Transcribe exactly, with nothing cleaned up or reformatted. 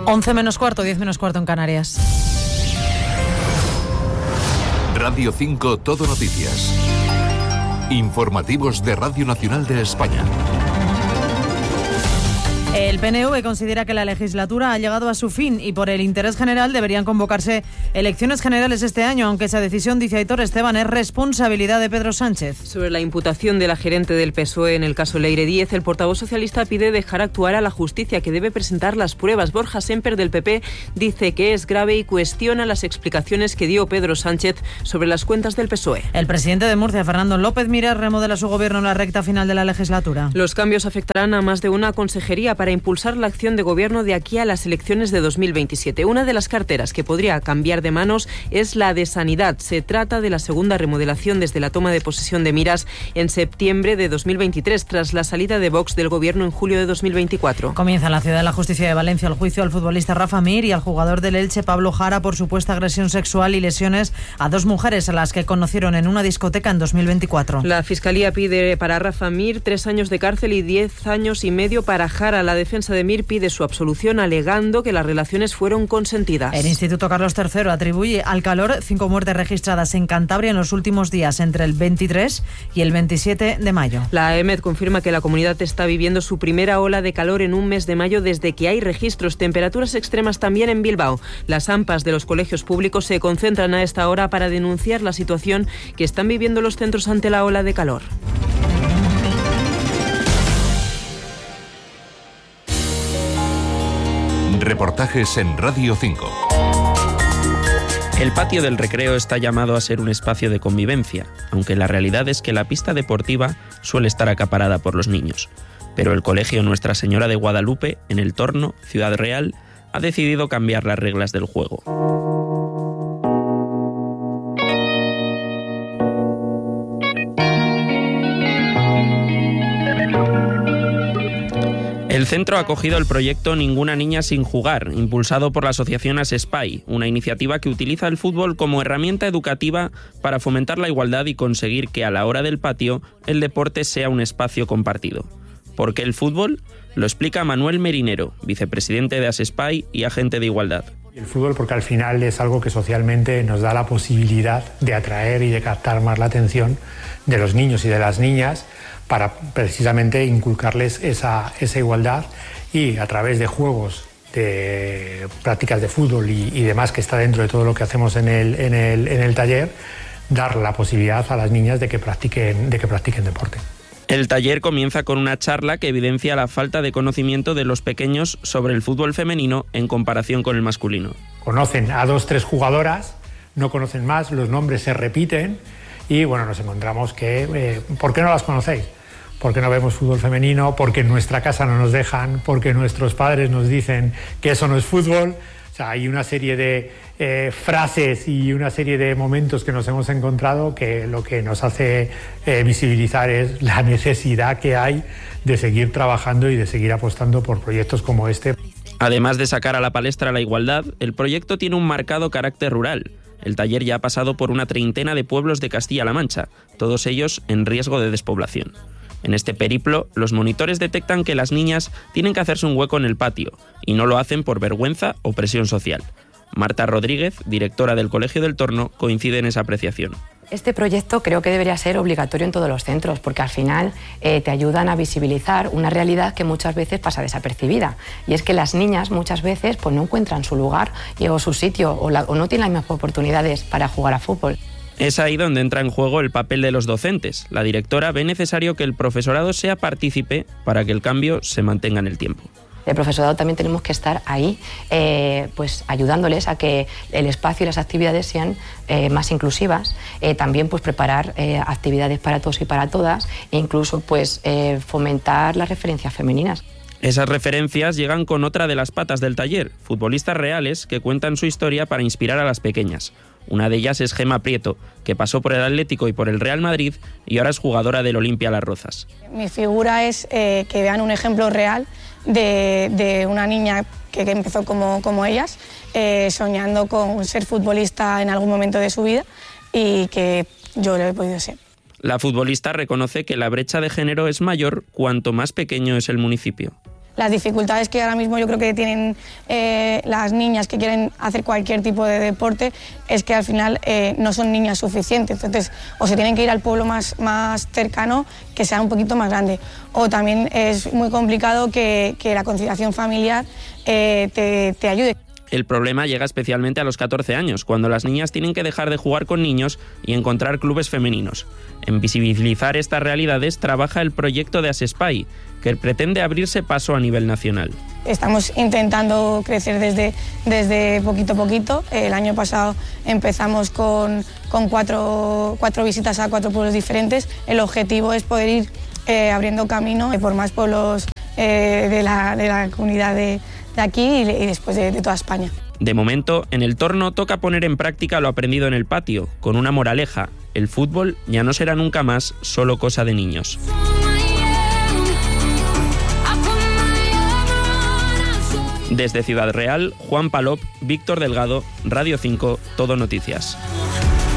once menos cuarto, diez menos cuarto en Canarias. Radio cinco Todo Noticias. Informativos de Radio Nacional de España. El P N V considera que la legislatura ha llegado a su fin y por el interés general deberían convocarse elecciones generales este año, aunque esa decisión, dice Aitor Esteban, es responsabilidad de Pedro Sánchez. Sobre la imputación de la gerente del P S O E en el caso Leire Díez, el portavoz socialista pide dejar actuar a la justicia, que debe presentar las pruebas. Borja Semper, del P P, dice que es grave y cuestiona las explicaciones que dio Pedro Sánchez sobre las cuentas del P S O E. El presidente de Murcia, Fernando López Miras, remodela su gobierno en la recta final de la legislatura. Los cambios afectarán a más de una consejería para impulsar la acción de gobierno de aquí a las elecciones de dos mil veintisiete. Una de las carteras que podría cambiar de manos es la de Sanidad. Se trata de la segunda remodelación desde la toma de posesión de Miras en septiembre de dos mil veintitrés, tras la salida de Vox del gobierno en julio de dos mil veinticuatro. Comienza en la Ciudad de la Justicia de Valencia el juicio al futbolista Rafa Mir y al jugador del Elche Pablo Jara por supuesta agresión sexual y lesiones a dos mujeres a las que conocieron en una discoteca en dos mil veinticuatro. La Fiscalía pide para Rafa Mir tres años de cárcel y diez años y medio para Jara. La defensa de Mir pide su absolución alegando que las relaciones fueron consentidas. El Instituto Carlos tercero atribuye al calor cinco muertes registradas en Cantabria en los últimos días, entre el veintitrés y el veintisiete de mayo. La E M E D confirma que la comunidad está viviendo su primera ola de calor en un mes de mayo desde que hay registros. Temperaturas extremas también en Bilbao. Las AMPAs de los colegios públicos se concentran a esta hora para denunciar la situación que están viviendo los centros ante la ola de calor. Reportajes en Radio cinco. El patio del recreo está llamado a ser un espacio de convivencia, aunque la realidad es que la pista deportiva suele estar acaparada por los niños. Pero el Colegio Nuestra Señora de Guadalupe, en El Torno, Ciudad Real, ha decidido cambiar las reglas del juego. El centro ha acogido el proyecto Ninguna Niña Sin Jugar, impulsado por la asociación ASESPAI, una iniciativa que utiliza el fútbol como herramienta educativa para fomentar la igualdad y conseguir que a la hora del patio el deporte sea un espacio compartido. ¿Por qué el fútbol? Lo explica Manuel Merinero, vicepresidente de ASESPAI y agente de igualdad. El fútbol porque al final es algo que socialmente nos da la posibilidad de atraer y de captar más la atención de los niños y de las niñas para precisamente inculcarles esa, esa igualdad y a través de juegos, de prácticas de fútbol y, y demás que está dentro de todo lo que hacemos en el, en el, en el taller, dar la posibilidad a las niñas de que practiquen, de que practiquen deporte. El taller comienza con una charla que evidencia la falta de conocimiento de los pequeños sobre el fútbol femenino en comparación con el masculino. Conocen a dos, tres jugadoras, no conocen más, los nombres se repiten y bueno, nos encontramos que, eh, ¿por qué no las conocéis? Porque no vemos fútbol femenino, porque en nuestra casa no nos dejan, porque nuestros padres nos dicen que eso no es fútbol. O sea, hay una serie de eh, frases y una serie de momentos que nos hemos encontrado que lo que nos hace eh, visibilizar es la necesidad que hay de seguir trabajando y de seguir apostando por proyectos como este. Además de sacar a la palestra la igualdad, el proyecto tiene un marcado carácter rural. El taller ya ha pasado por una treintena de pueblos de Castilla-La Mancha, todos ellos en riesgo de despoblación. En este periplo, los monitores detectan que las niñas tienen que hacerse un hueco en el patio, y no lo hacen por vergüenza o presión social. Marta Rodríguez, directora del Colegio del Torno, coincide en esa apreciación. Este proyecto creo que debería ser obligatorio en todos los centros, porque al final eh, te ayudan a visibilizar una realidad que muchas veces pasa desapercibida. Y es que las niñas muchas veces pues, no encuentran su lugar o su sitio o, la, o no tienen las mismas oportunidades para jugar a fútbol. Es ahí donde entra en juego el papel de los docentes. La directora ve necesario que el profesorado sea partícipe para que el cambio se mantenga en el tiempo. El profesorado también tenemos que estar ahí eh, pues ayudándoles a que el espacio y las actividades sean eh, más inclusivas. Eh, también pues preparar eh, actividades para todos y para todas e incluso pues eh, fomentar las referencias femeninas. Esas referencias llegan con otra de las patas del taller, futbolistas reales que cuentan su historia para inspirar a las pequeñas. Una de ellas es Gemma Prieto, que pasó por el Atlético y por el Real Madrid y ahora es jugadora del Olimpia Las Rozas. Mi figura es eh, que vean un ejemplo real de, de una niña que, que empezó como, como ellas, eh, soñando con ser futbolista en algún momento de su vida y que yo lo he podido ser. La futbolista reconoce que la brecha de género es mayor cuanto más pequeño es el municipio. las dificultades que ahora mismo yo creo que tienen eh, las niñas que quieren hacer cualquier tipo de deporte es que al final eh, no son niñas suficientes, entonces o se tienen que ir al pueblo más, más cercano que sea un poquito más grande, o también es muy complicado que, que la conciliación familiar eh, te, te ayude. El problema llega especialmente a los catorce años, cuando las niñas tienen que dejar de jugar con niños y encontrar clubes femeninos. En visibilizar estas realidades trabaja el proyecto de Asespai, que pretende abrirse paso a nivel nacional. Estamos intentando crecer desde, desde poquito a poquito. El año pasado empezamos con, con cuatro, cuatro visitas a cuatro pueblos diferentes. El objetivo es poder ir eh, abriendo camino por más pueblos eh, de, la, de la comunidad de, de aquí y, y después de, de toda España. De momento, en el torno toca poner en práctica lo aprendido en el patio, con una moraleja: el fútbol ya no será nunca más solo cosa de niños. Desde Ciudad Real, Juan Palop, Víctor Delgado, Radio cinco, Todo Noticias.